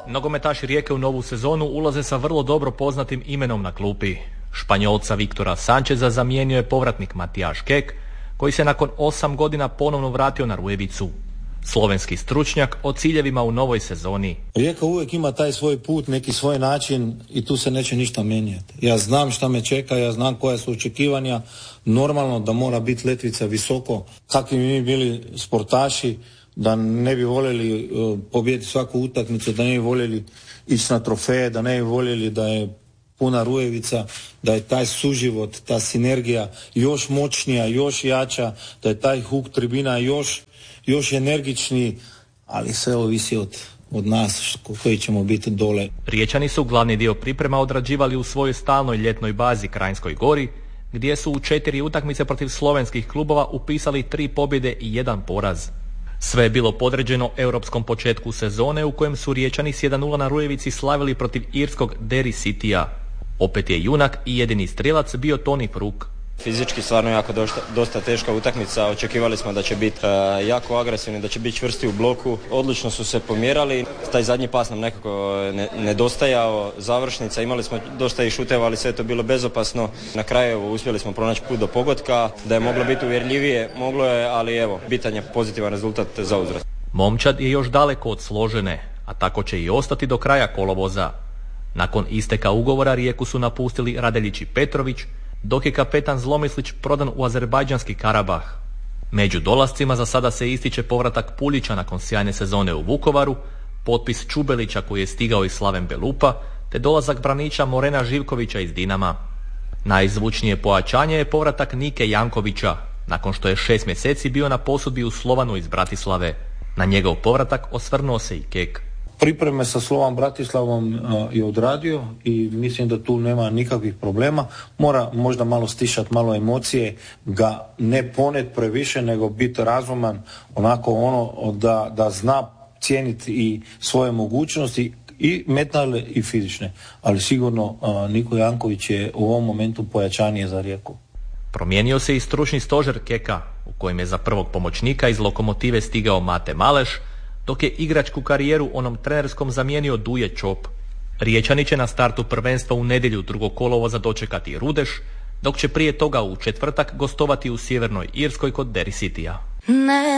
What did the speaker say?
Nogometaši Rijeke u novu sezonu ulaze sa vrlo dobro poznatim imenom na klupi. Španjolca Viktora Sančeza zamijenio je povratnik Matijaš Kek, koji se nakon 8 godina ponovno vratio na Rujevicu. Slovenski stručnjak o ciljevima u novoj sezoni. Rijeka uvijek ima taj svoj put, neki svoj način i tu se neće ništa mijenjati. Ja znam šta me čeka, ja znam koja su očekivanja. Normalno da mora biti letvica visoko. Kakvi mi bili sportaši, da ne bi voljeli pobijediti svaku utakmicu, da ne bi voljeli ići na trofeje, da ne bi voljeli da je puna Rujevica, da je taj suživot, ta sinergija još moćnija, još jača, da je taj huk tribina još energičniji, ali sve ovisi od nas koji ćemo biti dole. Riječani su glavni dio priprema odrađivali u svojoj stalnoj ljetnoj bazi Kranjskoj Gori, gdje su u 4 utakmice protiv slovenskih klubova upisali 3 pobjede i 1 poraz. Sve je bilo podređeno europskom početku sezone u kojem su Riječani s 1:0 na Rujevici slavili protiv irskog Derry Citya. Opet je junak i jedini strijelac bio Toni Fruk. Fizički stvarno jako dosta teška utakmica, očekivali smo da će biti jako agresivni, da će biti čvrsti u bloku, odlično su se pomjerali, taj zadnji pas nam nekako nedostajao, završnica, imali smo dosta i šuteva, ali sve je to bilo bezopasno, na kraju uspjeli smo pronaći put do pogotka, da je moglo biti uvjerljivije, moglo je, ali evo, bitan je pozitivan rezultat za uzvrat. Momčad je još daleko od složene, a tako će i ostati do kraja kolovoza. Nakon isteka ugovora Rijeku su napustili Radeljić i Petrović, dok je kapetan Zlomislić prodan u azerbajdžanski Karabah. Među dolascima za sada se ističe povratak Puljića nakon sjajne sezone u Vukovaru, potpis Čubelića koji je stigao iz Slaven Belupa, te dolazak braniča Morena Živkovića iz Dinama. Najzvučnije pojačanje je povratak Nike Jankovića, nakon što je 6 mjeseci bio na posudbi u Slovanu iz Bratislave. Na njegov povratak osvrnuo se i Kek. Pripreme sa Slovan Bratislavom je odradio i mislim da tu nema nikakvih problema. Mora možda malo stišati, malo emocije, ga ne ponet previše, nego biti razuman, onako da zna cijeniti i svoje mogućnosti i mentalne i fizične. Ali sigurno Niko Janković je u ovom momentu pojačanije za Rijeku. Promijenio se i stručni stožer Keka, u kojem je za prvog pomoćnika iz Lokomotive stigao Mate Maleš, dok je igračku karijeru onom trenerskom zamijenio Duje Čop. Riječani će na startu prvenstva u nedjelju 2. kolovoza dočekati Rudeš, dok će prije toga u četvrtak gostovati u Sjevernoj Irskoj kod Derry Cityja.